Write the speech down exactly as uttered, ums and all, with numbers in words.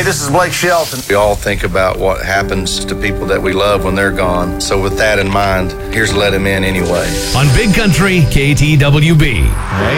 Hey, this is Blake Shelton. We all think about what happens to people that we love when they're gone. So with that in mind, here's Let Him In Anyway. On Big Country, K T W B.